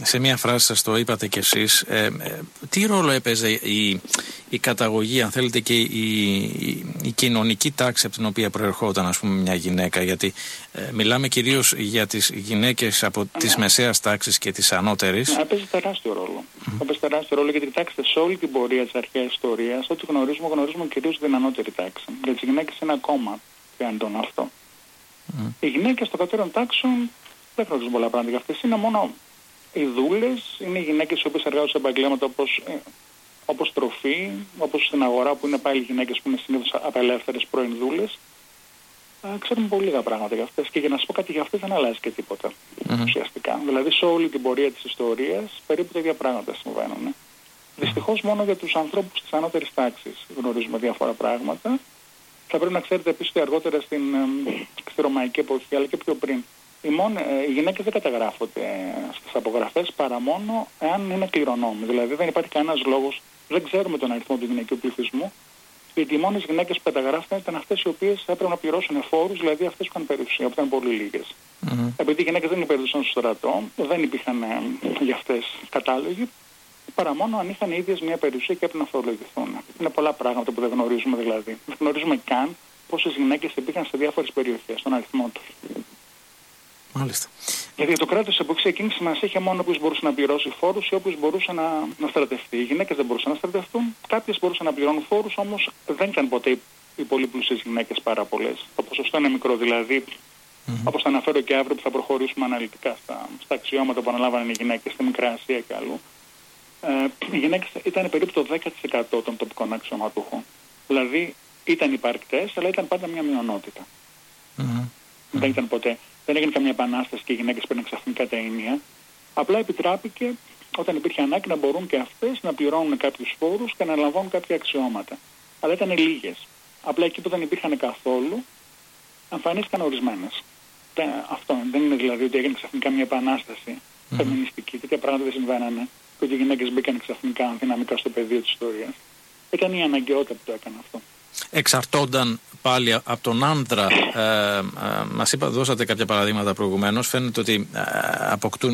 σε μία φράση σας το είπατε κι εσείς, τι ρόλο έπαιζε η καταγωγή, αν θέλετε, και η κοινωνική τάξη από την οποία προερχόταν, ας πούμε, μια γυναίκα? Γιατί μιλάμε κυρίως για τις γυναίκες από τις μεσαίας τάξης και της ανώτερης. Έπαιζε τεράστιο ρόλο. Έπαιζε τεράστιο ρόλο, γιατί κοιτάξτε, σε όλη την πορεία της αρχαίας ιστορίας, ό,τι γνωρίζουμε κυρίως την ανώτερη τάξη. Για τις γυναίκες είναι ακόμα πιο έντονο αυτό. Οι γυναίκες των κατώτερων τάξεων δεν γνωρίζουν πολλά πράγματα για αυτές. Είναι μόνο οι δούλες, είναι οι γυναίκες οι οποίες εργάζονται σε επαγγέλματα όπως τροφή, όπως στην αγορά, που είναι πάλι γυναίκες που είναι συνήθως απελεύθερες πρώην δούλες. Ξέρουμε πολύ λίγα πράγματα για αυτές, και για να σας πω κάτι για αυτές δεν αλλάζει και τίποτα ουσιαστικά. Δηλαδή σε όλη την πορεία της ιστορίας περίπου τα ίδια πράγματα συμβαίνουν. Δυστυχώς μόνο για τους ανθρώπους της ανώτερης τάξης γνωρίζουμε διάφορα πράγματα. Θα πρέπει να ξέρετε επίσης ότι αργότερα στη ρωμαϊκή εποχή, αλλά και πιο πριν, οι γυναίκες δεν καταγράφονται στις απογραφές παρά μόνο εάν είναι κληρονόμοι. Δηλαδή δεν υπάρχει κανένας λόγος, δεν ξέρουμε τον αριθμό του γυναικείου πληθυσμού, γιατί οι μόνες γυναίκες που καταγράφηκαν ήταν αυτές οι οποίες έπρεπε να πληρώσουν φόρους, δηλαδή αυτές που είχαν περιουσία, που ήταν πολύ λίγες. Επειδή οι γυναίκες δεν υπηρετούσαν στο στρατό, δεν υπήρχαν για αυτές κατάλογοι, παρά μόνο αν είχαν οι ίδιες μια περιουσία και έπρεπε να φορολογηθούν. Είναι πολλά πράγματα που δεν γνωρίζουμε δηλαδή. Δεν γνωρίζουμε καν πόσες γυναίκες υπήρχαν σε διάφορες περιοχές, τον αριθμό τους. Μάλιστα. Γιατί το κράτος σε εποχή εκείνη σημασία είχε μόνο όποιος μπορούσε να πληρώσει φόρους ή όποιος μπορούσε να στρατευτεί. Οι γυναίκες δεν μπορούσαν να στρατευτούν, κάποιες μπορούσαν να πληρώνουν φόρους, όμως δεν ήταν ποτέ οι πολύ πλούσιες γυναίκες πάρα πολλές. Το ποσοστό είναι μικρό, δηλαδή, όπως θα αναφέρω και αύριο που θα προχωρήσουμε αναλυτικά στα αξιώματα που αναλάβανε οι γυναίκες στη Μικρά Ασία και αλλού. Οι γυναίκες ήταν περίπου το 10% των τοπικών αξιωματούχων. Δηλαδή ήταν υπαρκτές, αλλά ήταν πάντα μια μειονότητα. Δεν ήταν ποτέ. Δεν έγινε καμία επανάσταση και οι γυναίκες παίρνουν ξαφνικά τα ενία. Απλά επιτράπηκε όταν υπήρχε ανάγκη να μπορούν και αυτές να πληρώνουν κάποιους φόρους και να λαμβάνουν κάποια αξιώματα. Αλλά ήταν λίγες. Απλά εκεί που δεν υπήρχαν καθόλου, εμφανίστηκαν ορισμένες. Αυτό δεν είναι δηλαδή ότι έγινε ξαφνικά μια επανάσταση φεμινιστική. Τέτοια πράγματα δεν συμβαίνανε. Και ότι οι γυναίκες μπήκαν ξαφνικά δυναμικά στο πεδίο της ιστορίας. Ήταν η αναγκαιότητα που το έκανε αυτό. Εξαρτώνταν πάλι από τον άνδρα. Μας δώσατε κάποια παραδείγματα προηγουμένως. Φαίνεται ότι αποκτούν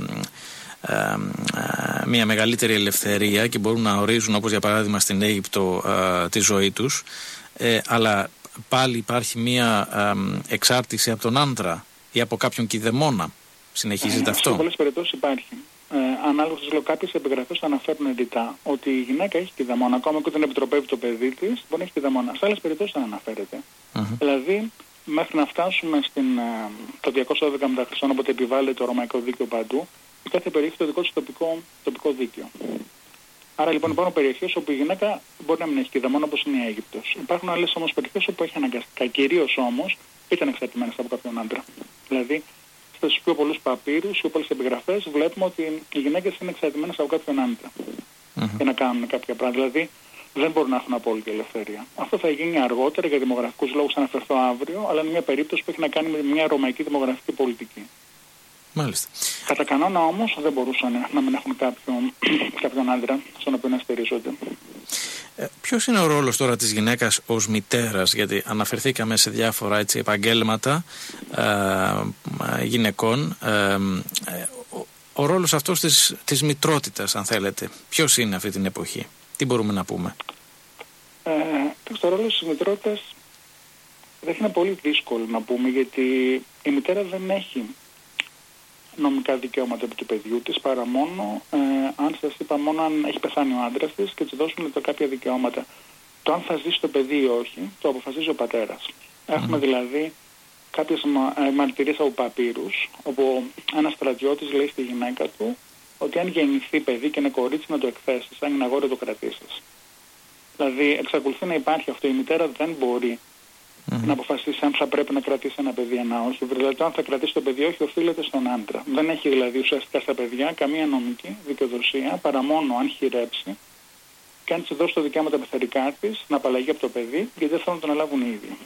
μια μεγαλύτερη ελευθερία και μπορούν να ορίζουν, όπως για παράδειγμα στην Αίγυπτο, τη ζωή τους. Αλλά πάλι υπάρχει μια εξάρτηση από τον άνδρα ή από κάποιον κηδεμόνα. Συνεχίζεται αυτό? Σε πολλές περιπτώσεις υπάρχει. Ανάλογα στις κάποιες επιγραφές αναφέρουν εντυτά ότι η γυναίκα έχει κηδεμόνα, ακόμα και όταν επιτροπεύει το παιδί της, μπορεί να έχει κηδεμόνα. Σε άλλες περιπτώσεις δεν αναφέρεται. Δηλαδή, μέχρι να φτάσουμε το 212 μετά Χριστόν, όποτε επιβάλλεται το ρωμαϊκό δίκαιο παντού, η κάθε περιοχή το δικό της τοπικό δίκαιο. Άρα λοιπόν υπάρχουν περιοχές όπου η γυναίκα μπορεί να μην έχει κηδεμόνα, όπως είναι η Αίγυπτος. Υπάρχουν άλλες όμως περιοχές όπου έχει αναγκαστικά. Κυρίως όμως ήταν εξαρτημένες από κάποιον άντρα. Δηλαδή, στους πιο πολλούς παπύρους, πιο πολλές επιγραφές, βλέπουμε ότι οι γυναίκες είναι εξαρτημένες από κάποιον άντρα για να κάνουν κάποια πράγματα. Δηλαδή, δεν μπορούν να έχουν απόλυτη ελευθερία. Αυτό θα γίνει αργότερα για δημογραφικούς λόγους, θα αναφερθώ αύριο, αλλά είναι μια περίπτωση που έχει να κάνει με μια ρωμαϊκή δημογραφική πολιτική. Μάλιστα. Κατά κανόνα όμως δεν μπορούσαν να μην έχουν κάποιον άντρα στον οποίο να στηρίζονται. Ποιος είναι ο ρόλος τώρα της γυναίκας ως μητέρας? Γιατί αναφερθήκαμε σε διάφορα επαγγέλματα γυναικών. Ο ρόλος αυτός της μητρότητας, αν θέλετε, ποιος είναι αυτή την εποχή? Τι μπορούμε να πούμε? Το ρόλο της μητρότητας δεν είναι πολύ δύσκολο να πούμε, γιατί η μητέρα δεν έχει νομικά δικαιώματα επί του παιδιού της, παρά μόνο αν σας είπα, μόνο αν έχει πεθάνει ο άντρας της και της δώσουν κάποια δικαιώματα. Το αν θα ζήσει το παιδί ή όχι, το αποφασίζει ο πατέρας. Έχουμε δηλαδή κάποιες μαρτυρίες από παπύρους, όπου ένας στρατιώτης λέει στη γυναίκα του ότι αν γεννηθεί παιδί και είναι κορίτσι να το εκθέσεις, αν είναι αγόρι το κρατήσεις. Δηλαδή εξακολουθεί να υπάρχει αυτό, η μητέρα δεν μπορεί να αποφασίσει αν θα πρέπει να κρατήσει ένα παιδί ή όχι. Δηλαδή, το αν θα κρατήσει το παιδί ή όχι οφείλεται στον άντρα. Δεν έχει δηλαδή ουσιαστικά στα παιδιά καμία νομική δικαιοδοσία παρά μόνο αν χειρέψει και αν τη δώσει το δικαίωμα τα πεθερικά τη να απαλλαγεί από το παιδί, γιατί δεν θέλουν να τον αναλάβουν οι ίδιοι.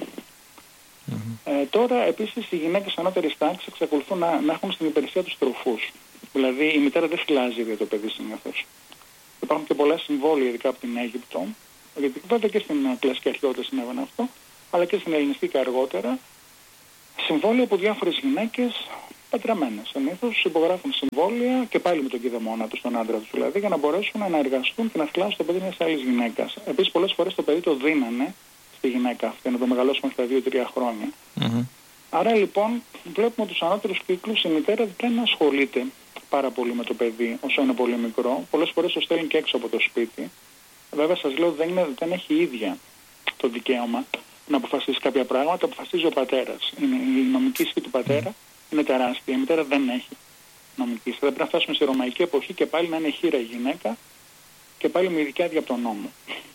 Τώρα επίσης οι γυναίκες ανώτερης τάξης εξακολουθούν να έχουν στην υπηρεσία τους τροφούς. Δηλαδή η μητέρα δεν φυλάζει για το παιδί συνήθως. Υπάρχουν και πολλά συμβόλαια, ειδικά από την Αίγυπτο, γιατί βέβαια και στην κλασική αρχαιότητα συνέβαινε αυτό, αλλά και στην ελληνιστική και αργότερα, συμβόλαια που διάφορες γυναίκες παντρεμένες. Συνήθως υπογράφουν συμβόλαια και πάλι με τον κηδεμόνα τους, τον άντρα τους δηλαδή, για να μπορέσουν να εργαστούν και να θυλάσσουν το παιδί μιας άλλης γυναίκας. Επίσης, πολλές φορές το παιδί το δίνανε στη γυναίκα αυτή, να το μεγαλώσει μέχρι τα 2-3 χρόνια. Άρα λοιπόν, βλέπουμε τους ανώτερους κύκλους, η μητέρα δεν ασχολείται πάρα πολύ με το παιδί όσο είναι πολύ μικρό. Πολλές φορές το στέλνει και έξω από το σπίτι. Βέβαια, σας λέω, δεν έχει ίδια το δικαίωμα να αποφασίσει κάποια πράγματα, το αποφασίζει ο πατέρας. Η νομική ισχύ του πατέρα είναι τεράστια. Η μητέρα δεν έχει νομική ισχύ. Θα πρέπει να φτάσουμε στη ρωμαϊκή εποχή και πάλι να είναι χείρα η γυναίκα και πάλι με ειδική άδεια από τον νόμο.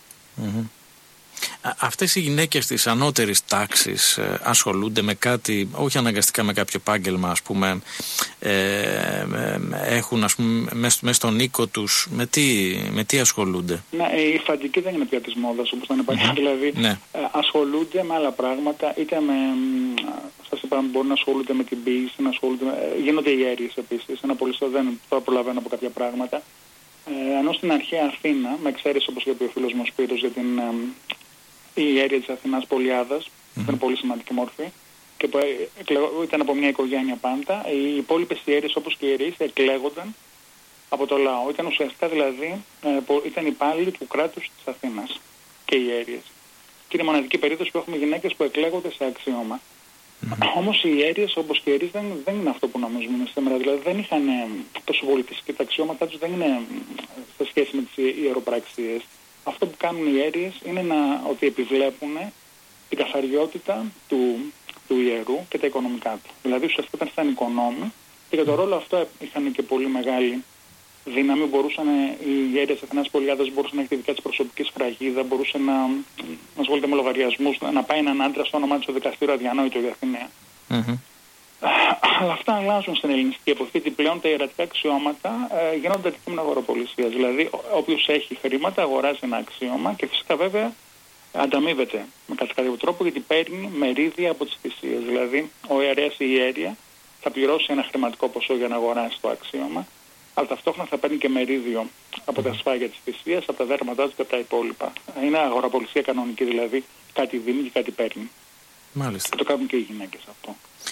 Αυτές οι γυναίκες της ανώτερης τάξης ασχολούνται με κάτι, όχι αναγκαστικά με κάποιο επάγγελμα, ας πούμε, έχουν, ας πούμε, μέσα στον οίκο τους, με τι ασχολούνται? Ναι, η φαντική δεν είναι πια της μόδας, όπως ήταν παλιά, δηλαδή ασχολούνται με άλλα πράγματα, είτε με, σας είπα, μπορούν να ασχολούνται με την ποίηση, γίνονται ιέριες επίσης, ένα πολυστό δεν θα προλαβαίνω από κάποια πράγματα. Ενώ στην αρχαία Αθήνα, με εξαίρεση όπως είπε ο φίλος μου Σπύρος για την η ιέρια της Αθηνάς Πολιάδας, ήταν πολύ σημαντική μόρφη, και ήταν από μια οικογένεια πάντα. Οι υπόλοιπες ιέρειες όπως και οι ιερείς εκλέγονταν από το λαό. Ήταν ουσιαστικά δηλαδή, ήταν υπάλληλοι του κράτους της Αθήνας και οι ιέρειες. Και είναι η μοναδική περίπτωση που έχουμε γυναίκες που εκλέγονται σε αξίωμα. Όμως οι ιέρειες όπως και οι ιερείς δεν είναι αυτό που νομίζουμε σήμερα. Δηλαδή δεν είχαν τόσο πολιτιστική και τα αξιώματά τους δεν είναι σε σχέση με τις ιεροπραξίες. Αυτό που κάνουν οι ιέρειες είναι ότι επιβλέπουν την καθαριότητα του ιερού και τα οικονομικά του. Δηλαδή ουσιαστικά ήταν οικονόμοι και για τον ρόλο αυτό είχαν και πολύ μεγάλη δύναμη. Οι ιέρειες της Αθηνάς Πολιάδας μπορούσαν να έχει τη δικιά της προσωπική σφραγίδα, μπορούσε να ασχολείται με λογαριασμούς, να πάει έναν άντρα στο όνομά του στο δικαστήριο αδιανόητο για Αθηναία. Αλλά αυτά αλλάζουν στην ελληνιστική εποχή, γιατί πλέον τα ιερατικά αξιώματα γίνονται αντικείμενο αγοραπολισίας. Δηλαδή, όποιος έχει χρήματα αγοράζει ένα αξίωμα και φυσικά βέβαια ανταμείβεται με κάποιο τρόπο, γιατί παίρνει μερίδια από τις θυσίες. Δηλαδή, ο ιερέας ή η ιέρια θα πληρώσει ένα χρηματικό ποσό για να αγοράσει το αξίωμα, αλλά ταυτόχρονα θα παίρνει και μερίδιο από τα σφάγια της θυσίας, από τα δέρματά του και από τα υπόλοιπα. Είναι αγοραπολισία κανονική, δηλαδή κάτι δίνει και κάτι παίρνει. Μάλιστα. Και το κάνουν και οι γυναίκες αυτό.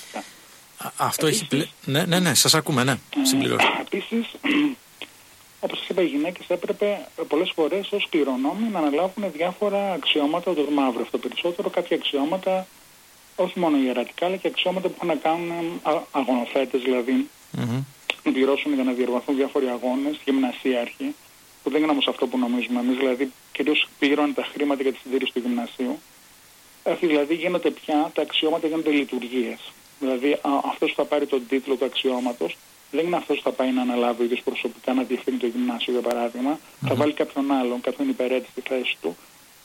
Αυτό επίσης, έχει ναι, σας ακούμε, ναι, συμπληρώστε. Επίσης, όπως σας είπα, οι γυναίκες έπρεπε πολλές φορές ως κληρονόμοι να αναλάβουν διάφορα αξιώματα, το μαύρο αυτό περισσότερο, κάποια αξιώματα, όχι μόνο ιερατικά, αλλά και αξιώματα που έχουν να κάνουν αγωνοθέτες, δηλαδή, να πληρώσουν για να διοργανωθούν διάφοροι αγώνες, γυμνασίαρχοι, που δεν είναι όμως αυτό που νομίζουμε εμείς, δηλαδή κυρίως πληρώνουν τα χρήματα για τη συντήρηση του γυμνασίου. Δηλαδή γίνονται πια, τα αξιώματα γίνονται λειτουργίες. Δηλαδή αυτός που θα πάρει τον τίτλο του αξιώματος δεν είναι αυτός που θα πάει να αναλάβει ο ίδιος προσωπικά να διευθύνει το γυμνάσιο, για παράδειγμα. Θα βάλει κάποιον άλλον, κάποιον υπηρέτη στη θέση του.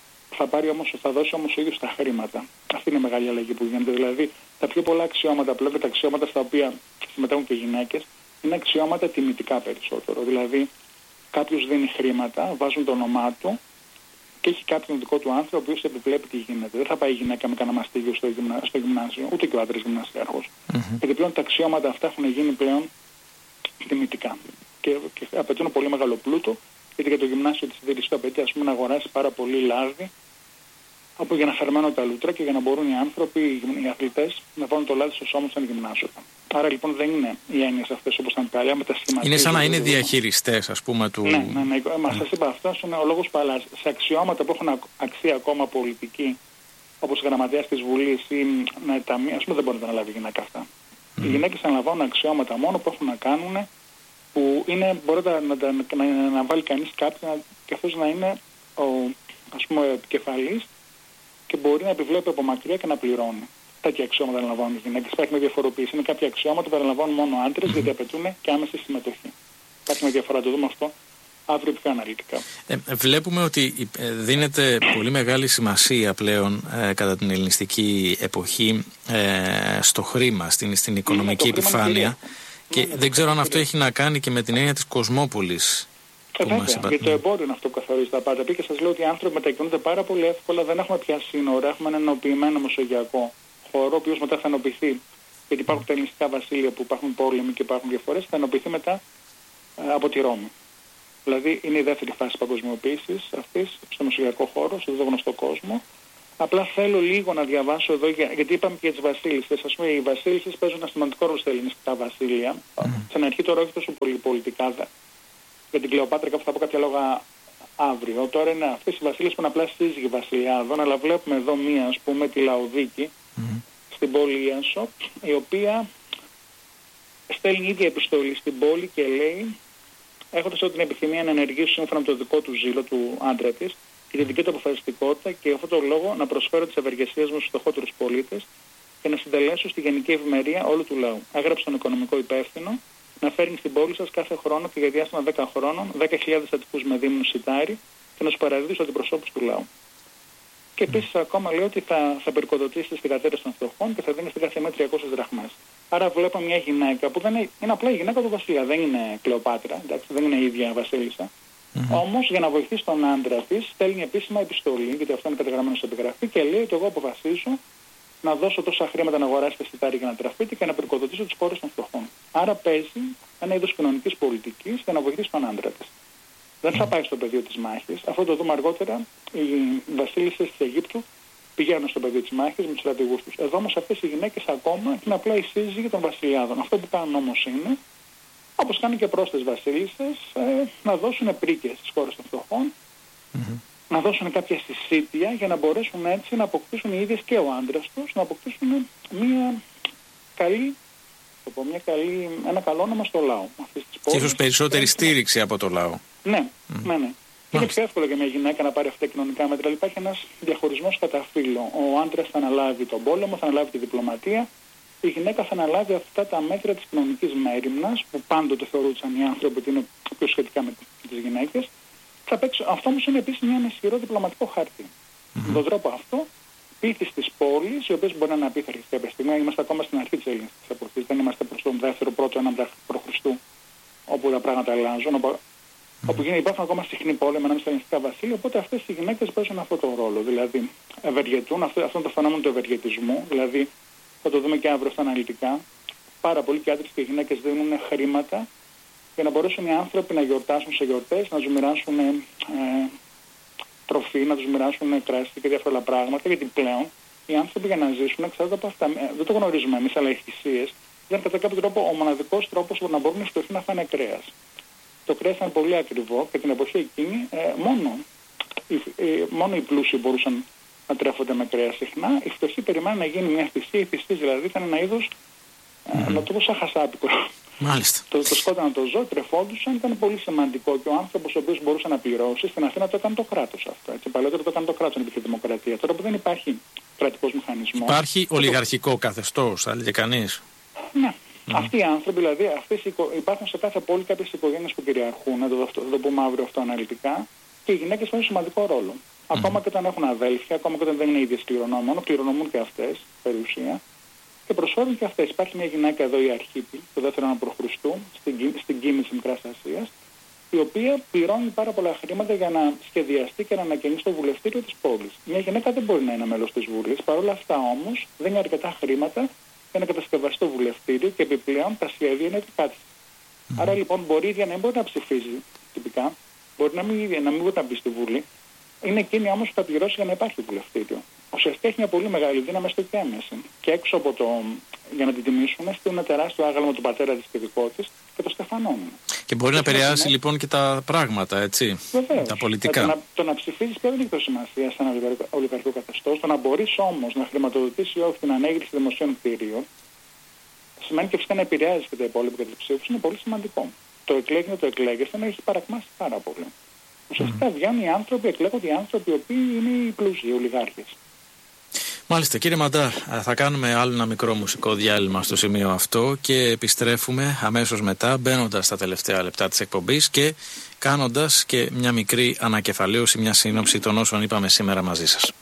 Θα δώσει όμως ο ίδιος τα χρήματα. Αυτή είναι η μεγάλη αλλαγή που γίνεται. Δηλαδή τα πιο πολλά αξιώματα πλέον, τα αξιώματα στα οποία συμμετέχουν και οι γυναίκες, είναι αξιώματα τιμητικά περισσότερο. Δηλαδή κάποιος δίνει χρήματα, βάζουν το όνομά του και έχει κάποιον δικό του άνθρωπο ο οποίος επιβλέπει τι γίνεται. Δεν θα πάει η γυναίκα με κανένα μαστίγιο στο γυμνάσιο, ούτε και ο άντρας γυμνασιάρχος. Γιατί πλέον τα αξιώματα αυτά έχουν γίνει πλέον τιμητικά και απαιτούν πολύ μεγάλο πλούτο, γιατί για το γυμνάσιο της συντήρησης του απαιτεί, ας πούμε, να αγοράσει πάρα πολύ λάδι για να θερμαίνουν τα λούτρα και για να μπορούν οι άνθρωποι, οι αθλητές, να βάλουν το λάδι στο σώμα σαν γυμνάσιο. Άρα λοιπόν δεν είναι οι έννοιες αυτές όπως ήταν παλιά με τα σχηματικά. Είναι σαν να είναι διαχειριστές, ας πούμε, του. Ναι. Μα σας είπα, αυτός είναι ο λόγος που αλλάζει. Σε αξιώματα που έχουν αξία ακόμα πολιτική, όπως γραμματέας της Βουλής ή ταμεία, ας πούμε, δεν μπορείτε να λάβει γυναίκα αυτά. Οι γυναίκες αναλαμβάνουν αξιώματα μόνο που έχουν να κάνουν, που είναι, μπορεί να βάλει κανείς κάποιον και αυτός να είναι ας πούμε επικεφαλής και μπορεί να επιβλέπει από μακριά και να πληρώνει. Τέτοια αξιώματα αναλαμβάνουν οι γυναίκες. Υπάρχει μια διαφοροποίηση. Είναι κάποια αξιώματα που αναλαμβάνουν μόνο άντρες, γιατί απαιτούν και άμεση συμμετοχή. Υπάρχει μια διαφορά, το δούμε αυτό αύριο πιο αναλυτικά. Βλέπουμε ότι δίνεται πολύ μεγάλη σημασία πλέον κατά την ελληνιστική εποχή στο χρήμα, στην οικονομική επιφάνεια. Και δεν ξέρω αν αυτό έχει να κάνει και με την έννοια της κοσμόπολης. Βέβαια, γιατί το εμπόριο είναι αυτό που καθορίζει τα πάντα. Και σας λέω ότι οι άνθρωποι μετακινούνται πάρα πολύ εύκολα, δεν έχουμε πια σύνορα. Έχουμε έναν ενοποιημένο μεσογειακό χώρο, ο οποίος μετά θα ενοποιηθεί. Γιατί υπάρχουν τα ελληνιστικά βασίλεια που υπάρχουν πόλεμοι και υπάρχουν διαφορές, θα ενοποιηθεί μετά από τη Ρώμη. Δηλαδή είναι η δεύτερη φάση παγκοσμιοποίησης αυτής στο μεσογειακό χώρο, στον γνωστό κόσμο. Απλά θέλω λίγο να διαβάσω εδώ, γιατί είπαμε και για τις βασίλισσες. Ας πούμε, οι βασίλισσες παίζουν ένα σημαντικό ρόλο στα ελληνικά βασίλεια. Στην αρχή τώρα όχι τόσο πολύ πολιτικά. Για την Κλεοπάτρα κάπου θα πω κάποια λόγια αύριο. Τώρα είναι αυτές οι βασίλισσες που είναι απλά σύζυγοι βασιλιάδων, αλλά βλέπουμε εδώ μία, ας πούμε, τη Λαοδίκη στην πόλη Ιάσο, η οποία στέλνει ίδια επιστολή στην πόλη και λέει, έχοντας την επιθυμία να ενεργήσει σύμφωνα με το δικό του ζήλο του άντρα της και τη δική του αποφασιστικότητα και αυτόν τον λόγο να προσφέρω τις ευεργεσίες μου στους φτωχότερους πολίτες και να συντελέσω στη γενική ευημερία όλου του λαού. Έγραψε τον οικονομικό υπεύθυνο να φέρνει στην πόλη σας κάθε χρόνο και για διάστημα 10 χρόνων 10.000 αττικούς με δίμηνο σιτάρι και να σου παραδίδει στους αντιπροσώπους του λαού. Και επίσης ακόμα λέει ότι θα περικοδοτήσει στην κατέρευση των φτωχών και θα δίνει στην κάθε μέρα 300 δραχμές. Άρα βλέπω μια γυναίκα που δεν είναι απλά η γυναίκα του βασιλιά, δεν είναι Κλεοπάτρα, εντάξει, δεν είναι η ίδια βασίλισσα. Όμως για να βοηθήσει τον άντρα της στέλνει επίσημα επιστολή, γιατί αυτό είναι καταγραμμένο σε επιγραφή, και λέει ότι εγώ αποφασίζω να δώσω τόσα χρήματα να αγοράσετε σιτάρι για να τραφείτε και να περικοδοτήσω τις χώρες των φτωχών. Άρα παίζει ένα είδος κοινωνικής πολιτικής για να βοηθήσει τον άντρα της. Δεν θα πάει στο πεδίο της μάχης. Αυτό το δούμε αργότερα. Οι βασίλισσες της Αιγύπτου πηγαίνουν στο πεδίο της μάχης με τους στρατηγούς τους. Εδώ όμως αυτές οι γυναίκες ακόμα είναι απλά οι σύζυγοι των βασιλιάδων. Αυτό που κάνουν όμως είναι, όπως κάνουν και πρόσθετες βασίλισσες, να δώσουν πρίκες στις χώρες των φτωχών, να δώσουν κάποια συσίτια για να μπορέσουν έτσι να αποκτήσουν οι ίδιες και ο άντρας τους, να αποκτήσουν ένα καλό όνομα στο λαό. Και ίσως περισσότερη στήριξη από το λαό. Ναι. Είναι πιο εύκολο για μια γυναίκα να πάρει αυτά τα κοινωνικά μέτρα. Υπάρχει ένας διαχωρισμός κατά φύλο. Ο άντρας θα αναλάβει τον πόλεμο, θα αναλάβει τη διπλωματία. Η γυναίκα θα αναλάβει αυτά τα μέτρα της κοινωνικής μέριμνας, που πάντοτε θεωρούσαν οι άνθρωποι ότι είναι πιο σχετικά με τις γυναίκες. Αυτό όμως είναι επίσης ένα ισχυρό διπλωματικό χάρτη. Με τον τρόπο αυτό, πείθεις της πόλης, οι οποίες μπορεί να είναι απίθαρχες κάποια στιγμή. Είμαστε ακόμα στην αρχή της ελληνικής εποχής, δεν είμαστε προς τον πρώτο έναν π.Χ. όπου τα πράγματα αλλάζουν. Όπου υπάρχουν ακόμα συχνοί πόλεμοι ανάμεσα στα ελληνικά βασίλεια, οπότε αυτές οι γυναίκες παίζουν αυτόν τον ρόλο. Δηλαδή, ευεργετούν, αυτό είναι το φαινόμενο του ευεργετισμού, δηλαδή θα το δούμε και αύριο στα αναλυτικά. Πάρα πολλοί και άντρες και γυναίκες δίνουν χρήματα για να μπορέσουν οι άνθρωποι να γιορτάσουν σε γιορτές, να τους μοιράσουν τροφή, να τους μοιράσουν κράσι και διάφορα πράγματα, γιατί πλέον οι άνθρωποι για να ζήσουν εξαρτάται από αυτά. Δεν το γνωρίζουμε εμείς, αλλά οι θυσίες ήταν κατά κάποιο τρόπο ο μοναδικός τρόπος που να μπορούν οι φτωχοί να φάνε κρέας. Το κρέας ήταν πολύ ακριβό και την εποχή εκείνη μόνο οι πλούσιοι μπορούσαν να τρέφονται με κρέας συχνά. Οι φτωχοί περιμένουν να γίνει μια θυσία. Η θυσία δηλαδή ήταν ένα είδος, να το πω σαν χασάπικο. Μάλιστα. Το σκότωναν το ζώο, τρεφόντουσαν, ήταν πολύ σημαντικό και ο άνθρωπος ο οποίος μπορούσε να πληρώσει στην Αθήνα το έκανε το κράτος αυτό. Έτσι. Παλαιότερα το έκανε το κράτος, υπήρχε δημοκρατία. Τώρα που δεν υπάρχει κρατικός μηχανισμός. Υπάρχει ολιγαρχικό καθεστώς, θα έλεγε κανείς. Ναι. Αυτοί οι άνθρωποι, δηλαδή, υπάρχουν σε κάθε πόλη κάποιες οικογένειες που κυριαρχούν, θα το πούμε αύριο αυτό αναλυτικά, και οι γυναίκες παίζουν σημαντικό ρόλο. Ακόμα και όταν έχουν αδέλφια, ακόμα και όταν δεν είναι ίδιες κληρονόμων, κληρονομούν και αυτές, περιουσία, και προσφέρουν και αυτές. Υπάρχει μια γυναίκα εδώ, η Αρχίπη, του δεύτερου αιώνα π.Χ., στην Κίμη της Μικράς Ασίας, η οποία πληρώνει πάρα πολλά χρήματα για να σχεδιαστεί και να ανακαινήσει το βουλευτήριο της πόλης. Μια γυναίκα δεν μπορεί να είναι μέλος της Βουλής, παρόλα αυτά όμως δεν είναι αρκετά χρήματα για να κατασκευαστεί το βουλευτήριο και επιπλέον τα σχέδια είναι δικά της. Άρα λοιπόν μπορεί η ίδια να μην μπορεί να ψηφίζει τυπικά, μπορεί να μην μπορεί να μπει στη Βουλή, είναι εκείνη όμως που θα πληρώσει για να υπάρχει βουλευτήριο. Ουσιαστικά έχει μια πολύ μεγάλη δύναμη στο έμεση. Και έξω από για να την τιμήσουν, στείλουν ένα τεράστιο άγαλμα του πατέρα της και δικό της και το στεφανώνουν. Και μπορεί να επηρεάσει λοιπόν και τα πράγματα, έτσι. Βεβαίως. Τα πολιτικά. Το να ψηφίζεις πια δεν έχει τόσο σημασία σε ένα ολιγαρχικό καθεστώς. Το να μπορείς όμως να χρηματοδοτήσεις όχι την ανέγερση δημοσίων κτηρίων, σημαίνει και φυσικά να επηρεάζει και τα υπόλοιπα και τις ψήφους, είναι πολύ σημαντικό. Το εκλέγεσαι να έχει παρακμάσει πάρα πολύ. Ουσιαστικά βγαίνουν οι άνθρωποι, εκλέγονται οι άνθρωποι οι οποίοι είναι οι πλούσιοι, οι ολιγάρχες. Μάλιστα, κύριε Μαντάρ, θα κάνουμε άλλο ένα μικρό μουσικό διάλειμμα στο σημείο αυτό και επιστρέφουμε αμέσως μετά, μπαίνοντας στα τελευταία λεπτά της εκπομπής και κάνοντας και μια μικρή ανακεφαλαίωση, μια σύνοψη των όσων είπαμε σήμερα μαζί σας.